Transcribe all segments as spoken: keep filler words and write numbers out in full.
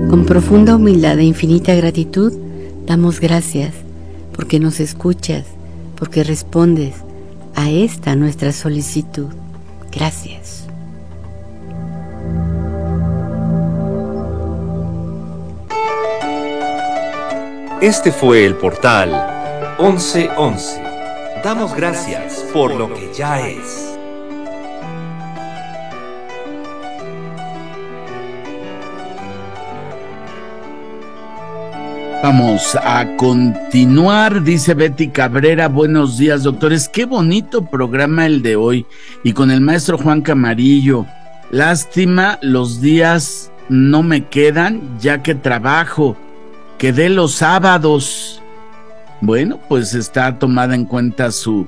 Con profunda humildad e infinita gratitud, damos gracias porque nos escuchas, porque respondes a esta nuestra solicitud. Gracias. Este fue el portal once once. Damos gracias por lo que ya es. Vamos a continuar, dice Betty Cabrera. Buenos días, doctores. Qué bonito programa el de hoy. Y con el maestro Juan Camarillo. Lástima, los días no me quedan, ya que trabajo. Quedé los sábados. Bueno, pues está tomada en cuenta su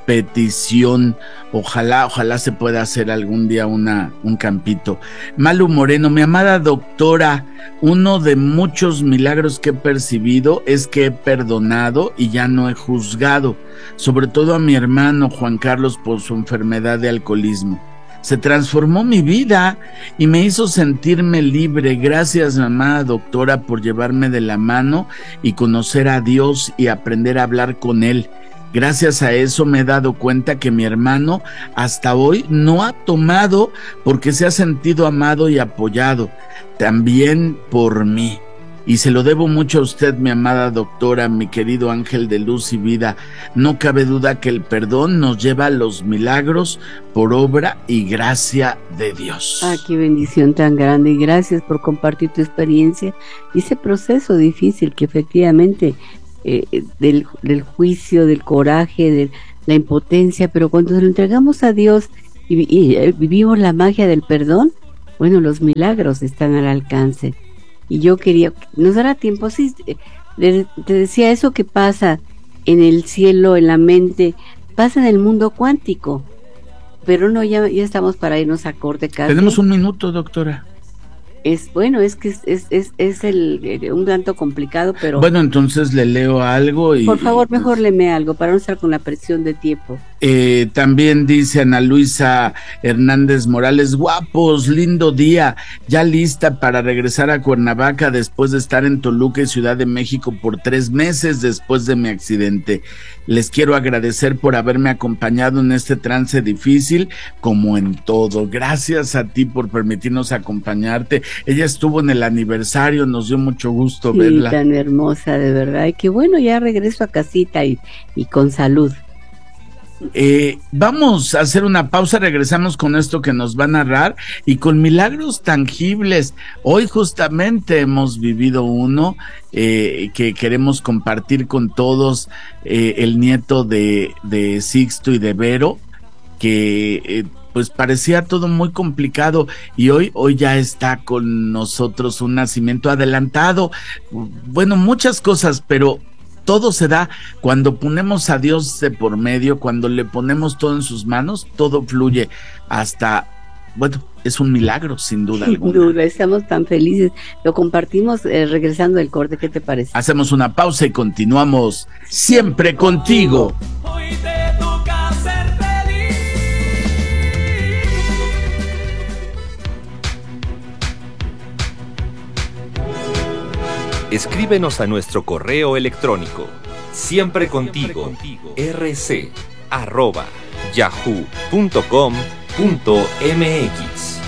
petición. Ojalá, ojalá se pueda hacer algún día una, un campito. Malu Moreno, mi amada doctora, uno de muchos milagros que he percibido es que he perdonado y ya no he juzgado, sobre todo a mi hermano Juan Carlos por su enfermedad de alcoholismo. Se transformó mi vida y me hizo sentirme libre. Gracias, mamá doctora, por llevarme de la mano y conocer a Dios y aprender a hablar con Él. Gracias a eso me he dado cuenta que mi hermano hasta hoy no ha tomado porque se ha sentido amado y apoyado, también por mí. Y se lo debo mucho a usted, mi amada doctora, mi querido ángel de luz y vida. No cabe duda que el perdón nos lleva a los milagros por obra y gracia de Dios. Ah, qué bendición tan grande, y gracias por compartir tu experiencia y ese proceso difícil que efectivamente eh, del, del juicio, del coraje, de la impotencia, pero cuando se lo entregamos a Dios y, y, y vivimos la magia del perdón, bueno, los milagros están al alcance. Y yo quería, ¿nos dará tiempo? Sí, te decía, eso que pasa en el cielo, en la mente, pasa en el mundo cuántico. Pero no, ya, ya estamos para irnos a corte casi. Tenemos un minuto, doctora. Es bueno, es que es, es, es, es el, un tanto complicado, pero... Bueno, entonces le leo algo y... Por favor, mejor pues, léeme algo para no estar con la presión de tiempo. Eh, también dice Ana Luisa Hernández Morales, guapos, lindo día, ya lista para regresar a Cuernavaca después de estar en Toluca y Ciudad de México por tres meses después de mi accidente. Les quiero agradecer por haberme acompañado en este trance difícil, como en todo. Gracias a ti por permitirnos acompañarte. Ella estuvo en el aniversario, nos dio mucho gusto sí, verla. Tan hermosa, de verdad. Y que bueno, ya regreso a casita y, y con salud. Eh, vamos a hacer una pausa, regresamos con esto que nos va a narrar y con milagros tangibles. Hoy justamente hemos vivido uno eh, que queremos compartir con todos, eh, el nieto de, de Sixto y de Vero, que eh, pues parecía todo muy complicado y hoy, hoy ya está con nosotros un nacimiento adelantado. Bueno, muchas cosas, pero todo se da cuando ponemos a Dios de por medio, cuando le ponemos todo en sus manos, todo fluye hasta, bueno, es un milagro sin duda alguna. Sin duda, estamos tan felices. Lo compartimos eh, regresando del corte, ¿qué te parece? Hacemos una pausa y continuamos siempre contigo. Hoy te toca ser feliz. Escríbenos a nuestro correo electrónico siempre contigo rc arroba yahoo punto com punto mx.